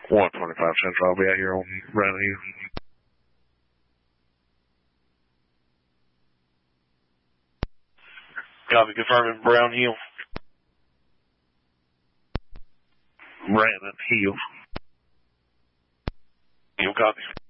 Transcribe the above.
125 Central. I'll be out here on Brown Hill. Copy, confirming Brown Hill. Brandon Hill. Hill, copy.